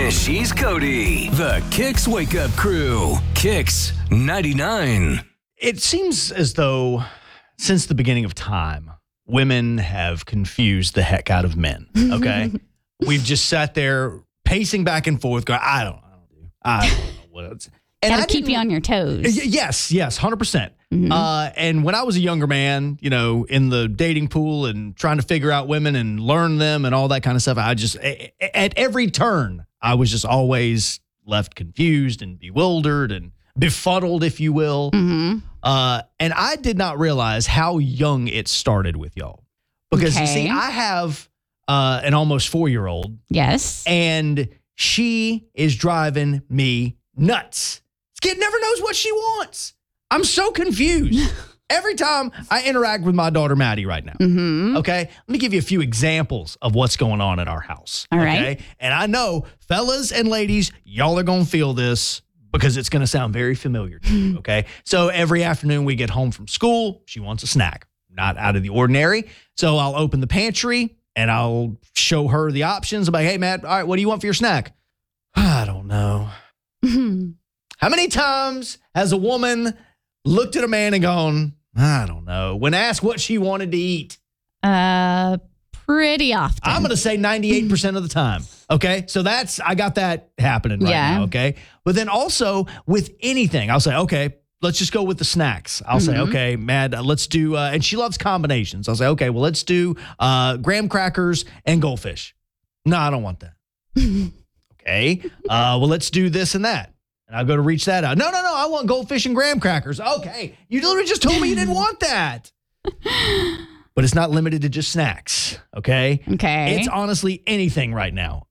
she's Cody. The Kicks Wake Up Crew. Kicks 99. It seems as though since the beginning of time, women have confused the heck out of men, okay? We've just sat there pacing back and forth going, I don't know what else. And Gotta keep you on your toes. Yes, 100%. And when I was a younger man, in the dating pool and trying to figure out women and learn them and all that kind of stuff, I just, at every turn, I was just always left confused and bewildered and befuddled, if you will. And I did not realize how young it started with y'all. Because, you see, I have an almost 4-year-old. Yes. And she is driving me nuts. This kid never knows what she wants. I'm so confused. Every time I interact with my daughter, Maddie, right now. Okay? Let me give you a few examples of what's going on at our house. All okay? right. And I know, fellas and ladies, y'all are going to feel this because it's going to sound very familiar to you, okay? So every afternoon we get home from school, she wants a snack. Not out of the ordinary. So I'll open the pantry and I'll show her the options. I'm like, hey, Matt, all right, what do you want for your snack? I don't know. How many times has a woman looked at a man and gone, I don't know, when asked what she wanted to eat? Pretty often. I'm going to say 98% of the time. Okay. So I got that happening right now. Okay. But then also with anything, I'll say, okay, let's just go with the snacks. I'll say, okay, Mad, let's do, and she loves combinations. I'll say, okay, well, let's do graham crackers and goldfish. No, I don't want that. Okay. Well, let's do this and that. And I'll go to reach that out. No, I want goldfish and graham crackers. Okay. You literally just told me you didn't want that. But it's not limited to just snacks. Okay. Okay. It's honestly anything right now.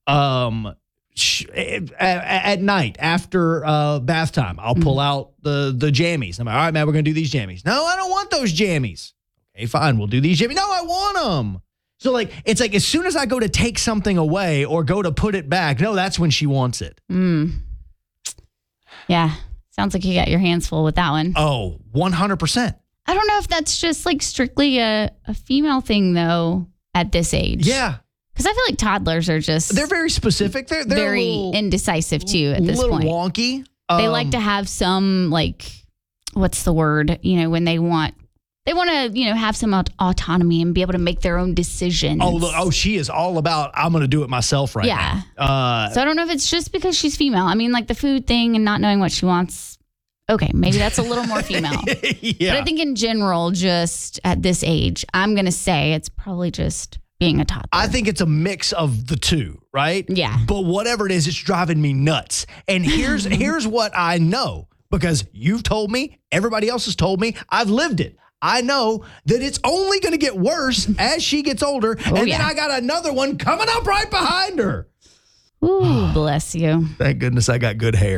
At night after bath time, I'll pull out the jammies. I'm like, all right, man, we're going to do these jammies. No, I don't want those jammies. Okay, fine. We'll do these jammies. No, I want them. So it's like as soon as I go to take something away or go to put it back, no, that's when she wants it. Yeah. Sounds like you got your hands full with that one. Oh, 100%. I don't know if that's just strictly a female thing, though, at this age. Yeah. Because I feel like toddlers are they're very specific. They're very indecisive, too, at this point. A little wonky. They like to have some, what's the word? When they want to, have some autonomy and be able to make their own decisions. Oh, look. Oh, she is all about, I'm going to do it myself right now. Yeah. So I don't know if it's just because she's female. I mean, the food thing and not knowing what she wants. Okay, maybe that's a little more female. Yeah. But I think in general, just at this age, I'm going to say it's probably just being a toddler. I think it's a mix of the two, right? Yeah. But whatever it is, it's driving me nuts. And here's what I know, because you've told me, everybody else has told me, I've lived it. I know that it's only going to get worse as she gets older. Then I got another one coming up right behind her. Ooh, bless you. Thank goodness I got good hair.